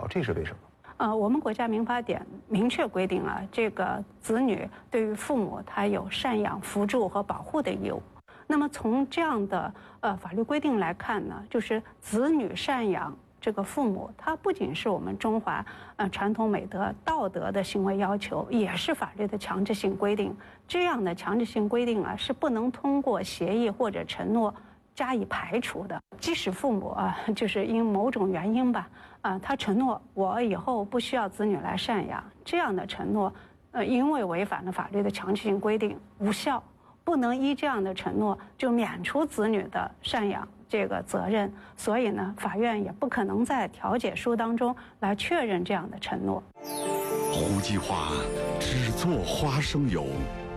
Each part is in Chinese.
这是为什么？ 我们国家民法典明确规定了，这个子女对于父母他有赡养、扶助和保护的义务。那么从这样的法律规定来看呢，就是子女赡养这个父母，它不仅是我们中华传统美德、道德的行为要求，也是法律的强制性规定。这样的强制性规定啊，是不能通过协议或者承诺加以排除的。即使父母就是因某种原因吧，他承诺我以后不需要子女来赡养，这样的承诺，因为违反了法律的强制性规定，无效，不能依这样的承诺就免除子女的赡养这个责任。所以呢，法院也不可能在调解书当中来确认这样的承诺。 胡姬华只做花生油。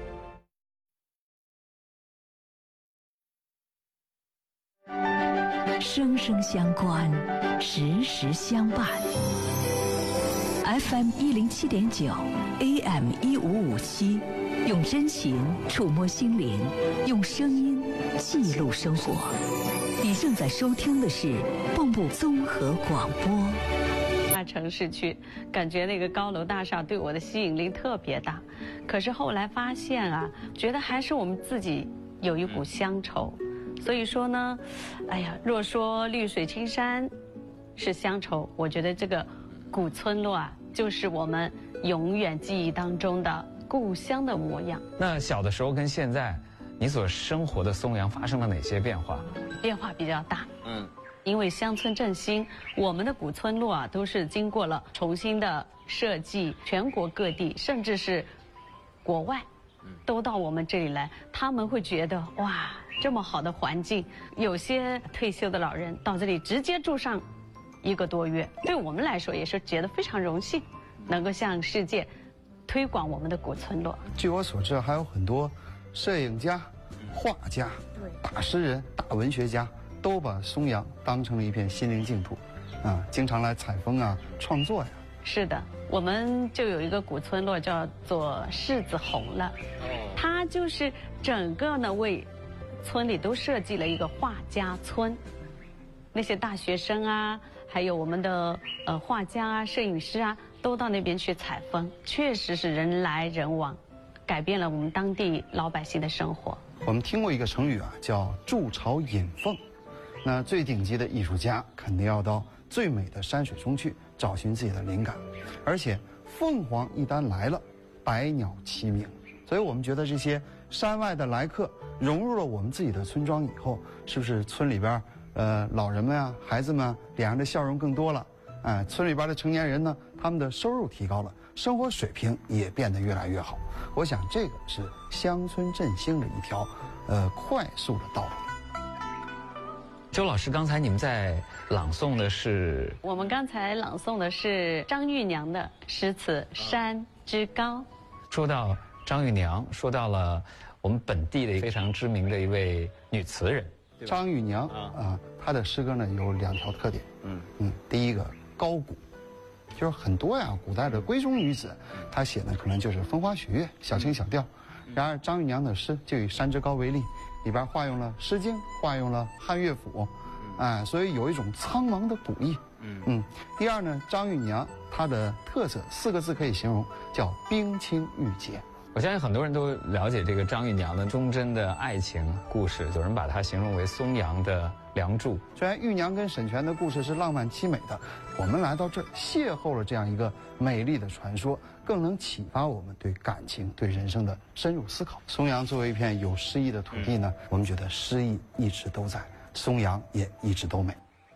生生相关，时时相伴。FM 107.9 ，AM 1557，用真情触摸心灵，用声音记录生活。你正在收听的是蚌埠综合广播。 大城市区，感觉那个高楼大厦对我的吸引力特别大。可是后来发现啊，觉得还是我们自己有一股乡愁。所以说呢，哎呀，若说绿水青山是乡愁，我觉得这个古村落啊，就是我们永远记忆当中的故乡的模样。 那小的时候跟现在，你所生活的松阳发生了哪些变化？ 变化比较大。因为乡村振兴，我们的古村落啊，都是经过了重新的设计，全国各地甚至是国外，都到我们这里来，他们会觉得哇。这么好的环境，有些退休的老人到这里直接住上1个多月，对我们来说也是觉得非常荣幸，能够向世界推广我们的古村落。 据我所知，还有很多摄影家、画家、大诗人、大文学家都把松阳当成了一片心灵净土，经常来采风啊、创作呀。 是的，我们就有一个古村落叫做柿子红了，它就是整个呢为村里都设计了一个画家村，那些大学生啊，还有我们的画家啊、摄影师啊，都到那边去采风，确实是人来人往，改变了我们当地老百姓的生活。 我们听过一个成语啊，叫筑巢引凤。那最顶级的艺术家肯定要到最美的山水中去找寻自己的灵感，而且凤凰一旦来了，百鸟齐鸣。所以我们觉得这些山外的来客融入了我们自己的村庄以后，是不是村里边老人们啊、孩子们啊脸上的笑容更多了？村里边的成年人呢，他们的收入提高了，生活水平也变得越来越好。我想这个是乡村振兴的一条快速的道路。 周老师，刚才你们在朗诵的是？ 我们刚才朗诵的是张玉娘的诗词《山之高》。 说到张玉娘，说到了我们本地的非常知名的一位女词人张玉娘她的诗歌呢有2条特点。第一个高古，就是很多呀古代的闺中女子，她写的可能就是风花雪月、小情小调。然而张玉娘的诗就以山之高为例，里边化用了《诗经》，化用了汉乐府，所以有一种苍茫的古意。第二呢，张玉娘她的特色4个字可以形容，叫冰清玉洁。 我相信很多人都了解这个张玉娘的忠贞的爱情故事，有人把她形容为松阳的梁祝。 虽然玉娘跟沈泉的故事是浪漫凄美的，我们来到这儿邂逅了这样一个美丽的传说，更能启发我们对感情、对人生的深入思考。松阳作为一片有诗意的土地呢，我们觉得诗意一直都在，松阳也一直都美。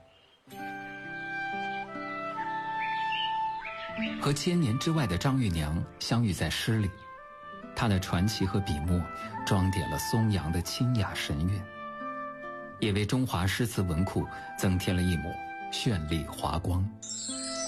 和千年之外的张玉娘相遇在诗里，她的传奇和笔墨装点了松阳的清雅神韵，也为中华诗词文库增添了一抹绚丽华光。